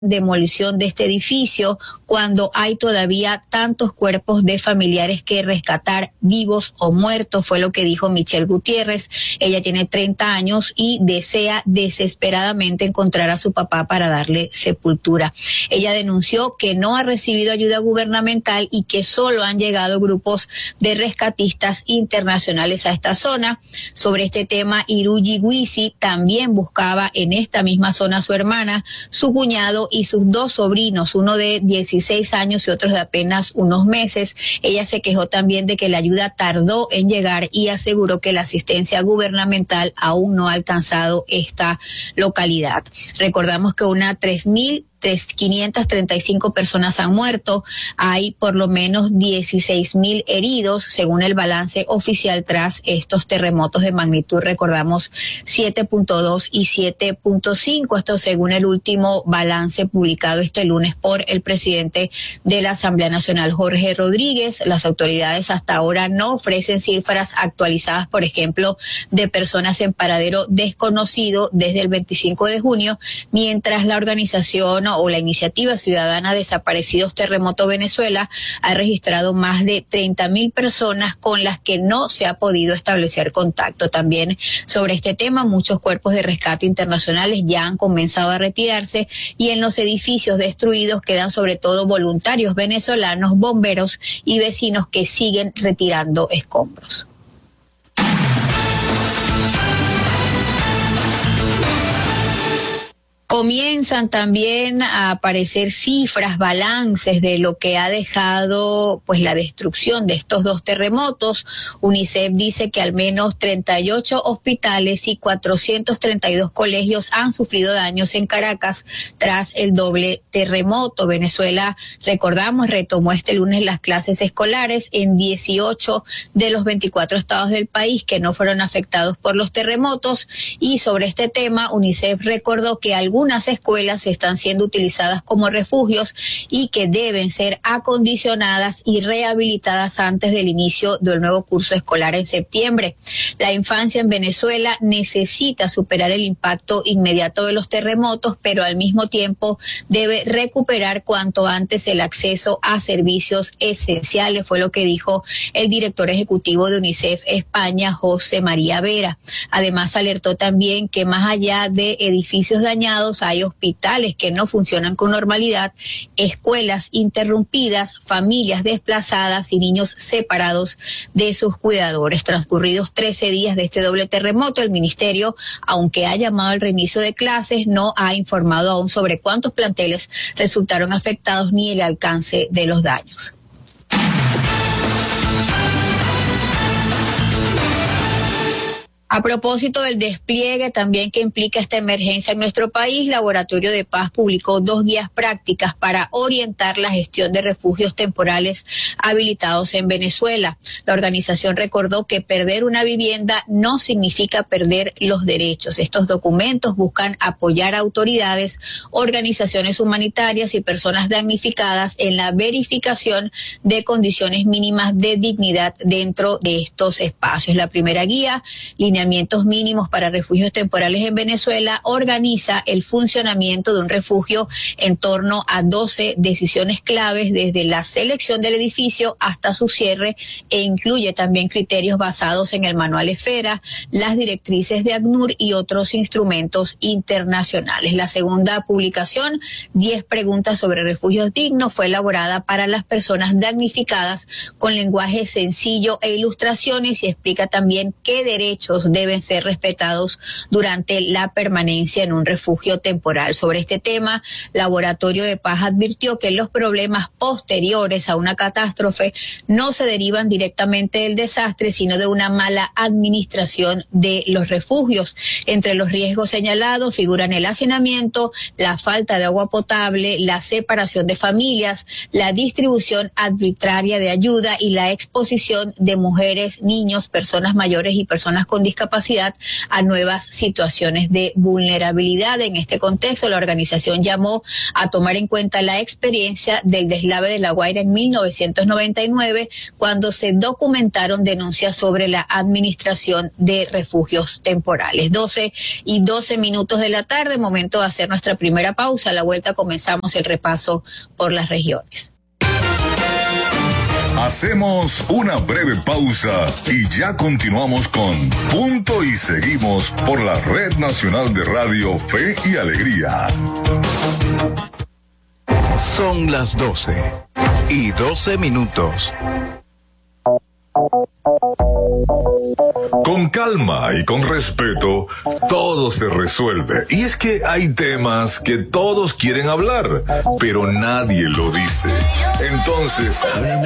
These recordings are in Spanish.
demolición de este edificio cuando hay todavía tantos cuerpos de familiares que rescatar, vivos o muertos, fue lo que dijo Michelle Gutiérrez. Ella tiene 30 años y desea desesperadamente encontrar a su papá para darle sepultura. Ella denunció que no ha recibido ayuda gubernamental y que solo han llegado grupos de rescatistas internacionales a esta zona. Sobre este tema, Iruji Wisi también buscaba en esta misma zona a su hermana, su cuñado y sus dos sobrinos, uno de 16 años y otros de apenas unos meses. Ella se quejó también de que la ayuda tardó en llegar y aseguró que la asistencia gubernamental aún no ha alcanzado esta localidad. Recordamos que una 535 personas han muerto, hay por lo menos 16,000 heridos según el balance oficial tras estos terremotos de magnitud, recordamos 7.2 y 7.5, esto según el último balance publicado este lunes por el presidente de la Asamblea Nacional, Jorge Rodríguez. Las autoridades hasta ahora no ofrecen cifras actualizadas, por ejemplo, de personas en paradero desconocido desde el 25 de junio, mientras la organización o la iniciativa ciudadana Desaparecidos Terremoto Venezuela ha registrado más de 30,000 personas con las que no se ha podido establecer contacto. También sobre este tema, muchos cuerpos de rescate internacionales ya han comenzado a retirarse y en los edificios destruidos quedan sobre todo voluntarios venezolanos, bomberos y vecinos que siguen retirando escombros. Comienzan también a aparecer cifras, balances de lo que ha dejado pues la destrucción de estos dos terremotos. UNICEF dice que al menos 38 hospitales y 432 colegios han sufrido daños en Caracas tras el doble terremoto. Venezuela, recordamos, retomó este lunes las clases escolares en 18 de los 24 estados del país que no fueron afectados por los terremotos. Y sobre este tema, UNICEF recordó que algunas escuelas están siendo utilizadas como refugios y que deben ser acondicionadas y rehabilitadas antes del inicio del nuevo curso escolar en septiembre. La infancia en Venezuela necesita superar el impacto inmediato de los terremotos, pero al mismo tiempo debe recuperar cuanto antes el acceso a servicios esenciales, fue lo que dijo el director ejecutivo de UNICEF España, José María Vera. Además, alertó también que más allá de edificios dañados, hay hospitales que no funcionan con normalidad, escuelas interrumpidas, familias desplazadas y niños separados de sus cuidadores. Transcurridos 13 días de este doble terremoto, el ministerio, aunque ha llamado al reinicio de clases, no ha informado aún sobre cuántos planteles resultaron afectados ni el alcance de los daños. A propósito del despliegue también que implica esta emergencia en nuestro país, Laboratorio de Paz publicó 2 guías prácticas para orientar la gestión de refugios temporales habilitados en Venezuela. La organización recordó que perder una vivienda no significa perder los derechos. Estos documentos buscan apoyar a autoridades, organizaciones humanitarias y personas damnificadas en la verificación de condiciones mínimas de dignidad dentro de estos espacios. La primera guía, lineamientos mínimos para refugios temporales en Venezuela, organiza el funcionamiento de un refugio en torno a 12 decisiones claves desde la selección del edificio hasta su cierre e incluye también criterios basados en el Manual Esfera, las directrices de ACNUR y otros instrumentos internacionales. La segunda publicación, 10 preguntas sobre refugios dignos, fue elaborada para las personas damnificadas con lenguaje sencillo e ilustraciones y explica también qué derechos deben ser respetados durante la permanencia en un refugio temporal. Sobre este tema, Laboratorio de Paz advirtió que los problemas posteriores a una catástrofe no se derivan directamente del desastre, sino de una mala administración de los refugios. Entre los riesgos señalados figuran el hacinamiento, la falta de agua potable, la separación de familias, la distribución arbitraria de ayuda y la exposición de mujeres, niños, personas mayores y personas con discapacidad discapacidad a nuevas situaciones de vulnerabilidad. En este contexto, la organización llamó a tomar en cuenta la experiencia del deslave de La Guaira en 1999, cuando se documentaron denuncias sobre la administración de refugios temporales. 12:12 de la tarde, momento de hacer nuestra primera pausa. A la vuelta comenzamos el repaso por las regiones. Hacemos una breve pausa y ya continuamos con Punto y Seguimos por la Red Nacional de Radio Fe y Alegría. Son las 12:12. Con calma y con respeto, todo se resuelve. Y es que hay temas que todos quieren hablar, pero nadie lo dice. Entonces,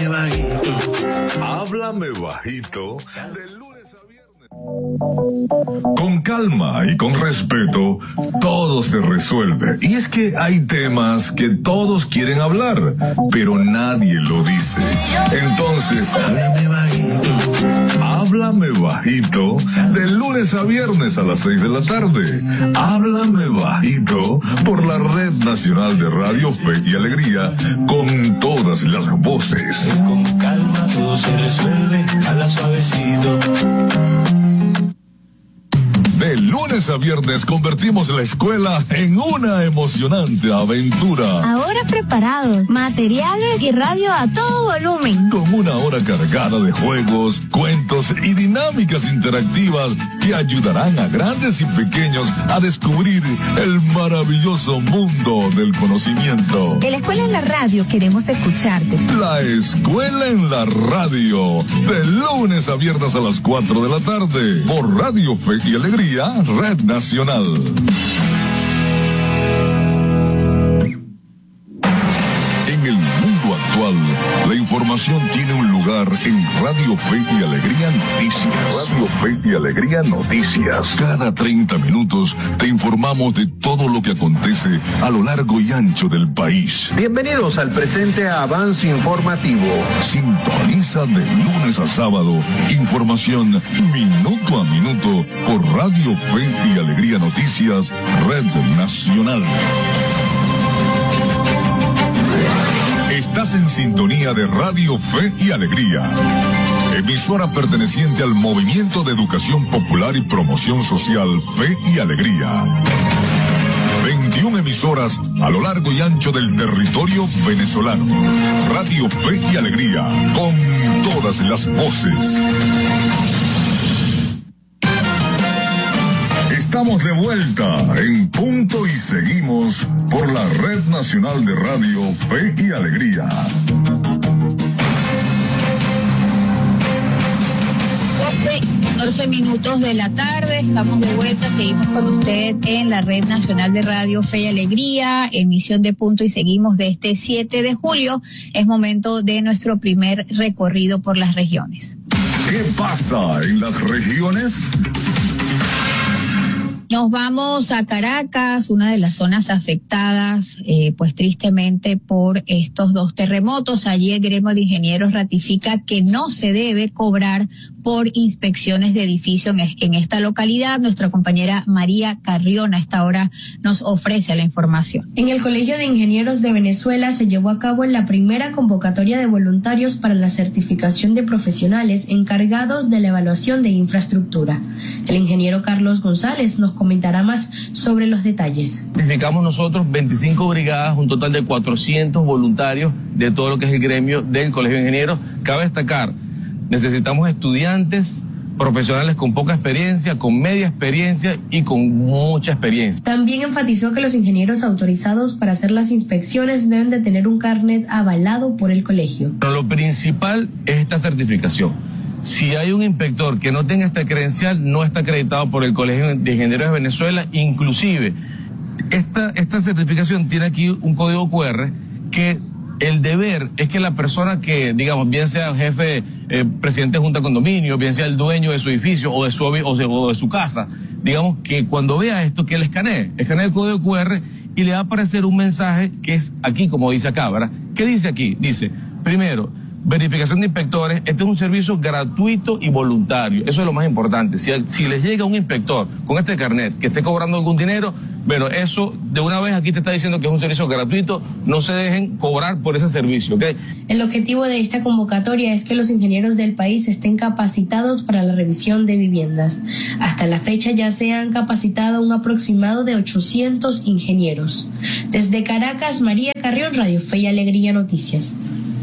háblame bajito, de lunes a viernes. Con calma y con respeto, todo se resuelve. Y es que hay temas que todos quieren hablar, pero nadie lo dice. Entonces, háblame bajito, de lunes a viernes a las 6 de la tarde. Háblame bajito por la Red Nacional de Radio Fe y Alegría, con todas las voces. Con calma todo se resuelve, habla suavecito. De lunes a viernes convertimos la escuela en una emocionante aventura. Ahora preparados, materiales y radio a todo volumen. Con una hora cargada de juegos, cuentos y dinámicas interactivas que ayudarán a grandes y pequeños a descubrir el maravilloso mundo del conocimiento. En la escuela en la radio queremos escucharte. La escuela en la radio, de lunes a viernes a las 4 de la tarde, por Radio Fe y Alegría, Red Nacional. En el mundo actual, la información tiene un lugar en Radio Fe y Alegría Noticias. Radio Fe y Alegría Noticias. Cada 30 minutos te informamos de todo lo que acontece a lo largo y ancho del país. Bienvenidos al presente avance informativo. Sintoniza de lunes a sábado información minuto a minuto por Radio Fe y Alegría Noticias, Red Nacional. Estás en sintonía de Radio Fe y Alegría, emisora perteneciente al Movimiento de Educación Popular y Promoción Social Fe y Alegría. 21 emisoras a lo largo y ancho del territorio venezolano. Radio Fe y Alegría, con todas las voces. Estamos de vuelta en Punto y Seguimos por la Red Nacional de Radio Fe y Alegría. 14 minutos de la tarde, estamos de vuelta, seguimos con usted en la Red Nacional de Radio Fe y Alegría, emisión de Punto y Seguimos de este 7 de julio. Es momento de nuestro primer recorrido por las regiones. ¿Qué pasa en las regiones? Nos vamos a Caracas, una de las zonas afectadas, pues tristemente por estos dos terremotos. Allí el gremio de ingenieros ratifica que no se debe cobrar por inspecciones de edificios en esta localidad. Nuestra compañera María Carrión a esta hora nos ofrece la información. En el Colegio de Ingenieros de Venezuela se llevó a cabo la primera convocatoria de voluntarios para la certificación de profesionales encargados de la evaluación de infraestructura. El ingeniero Carlos González nos comentará más sobre los detalles. Certificamos nosotros 25 brigadas, un total de 400 voluntarios de todo lo que es el gremio del Colegio de Ingenieros. Cabe destacar, necesitamos estudiantes, profesionales con poca experiencia, con media experiencia y con mucha experiencia. También enfatizó que los ingenieros autorizados para hacer las inspecciones deben de tener un carnet avalado por el colegio. Pero lo principal es esta certificación. Si hay un inspector que no tenga esta credencial, no está acreditado por el Colegio de Ingenieros de Venezuela. Inclusive, esta certificación tiene aquí un código QR que el deber es que la persona que, digamos, bien sea jefe, presidente de junta de condominio, bien sea el dueño de su edificio o de su casa, digamos que cuando vea esto, que él escanee el código QR y le va a aparecer un mensaje que es aquí, como dice acá, ¿verdad? ¿Qué dice aquí? Dice, primero, verificación de inspectores. Este es un servicio gratuito y voluntario. Eso es lo más importante. Si les llega un inspector con este carnet que esté cobrando algún dinero, bueno, eso de una vez aquí te está diciendo que es un servicio gratuito. No se dejen cobrar por ese servicio, ¿ok? El objetivo de esta convocatoria es que los ingenieros del país estén capacitados para la revisión de viviendas. Hasta la fecha ya se han capacitado un aproximado de 800 ingenieros. Desde Caracas, María Carrión, Radio Fe y Alegría Noticias.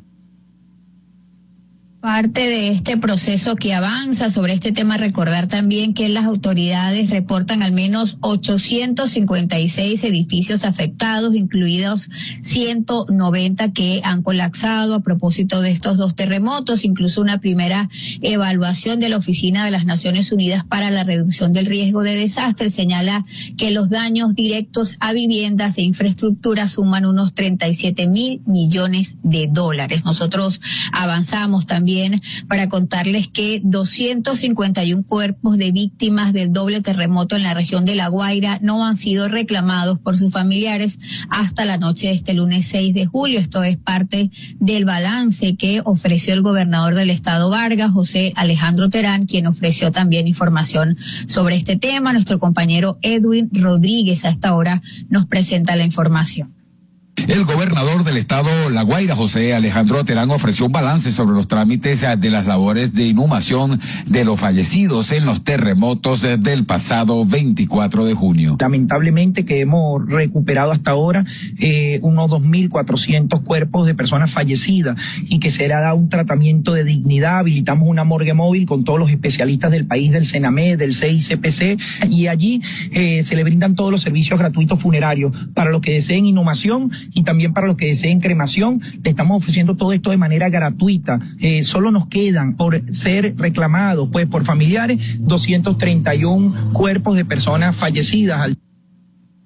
Parte de este proceso que avanza sobre este tema, recordar también que las autoridades reportan al menos 856 edificios afectados, incluidos 190 que han colapsado a propósito de estos dos terremotos. Incluso una primera evaluación de la Oficina de las Naciones Unidas para la Reducción del Riesgo de Desastres señala que los daños directos a viviendas e infraestructura suman unos 37.000 millones de dólares. Nosotros avanzamos también para contarles que 251 cuerpos de víctimas del doble terremoto en la región de La Guaira no han sido reclamados por sus familiares hasta la noche de este lunes 6 de julio. Esto es parte del balance que ofreció el gobernador del estado Vargas, José Alejandro Terán, quien ofreció también información sobre este tema. Nuestro compañero Edwin Rodríguez a esta hora nos presenta la información. El gobernador del estado La Guaira, José Alejandro Terán, ofreció un balance sobre los trámites de las labores de inhumación de los fallecidos en los terremotos del pasado 24 de junio. Lamentablemente que hemos recuperado hasta ahora unos 2.400 cuerpos de personas fallecidas y que será dado un tratamiento de dignidad. Habilitamos una morgue móvil con todos los especialistas del país, del CENAMED, del CICPC, y allí se le brindan todos los servicios gratuitos funerarios para los que deseen inhumación y también para los que deseen cremación. Le estamos ofreciendo todo esto de manera gratuita. Solo nos quedan por ser reclamados por familiares 231 cuerpos de personas fallecidas.